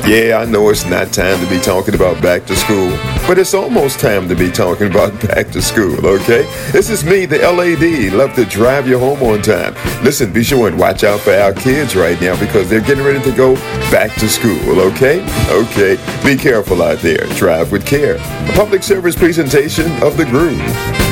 Yeah, I know it's not time to be talking about back to school, but it's almost time to be talking about back to school, okay? This is me, the LAD. Love to drive you home on time. Listen, be sure and watch out for our kids right now because they're getting ready to go back to school, okay? Okay, be careful out there. Drive with care. A public service presentation of The Groove.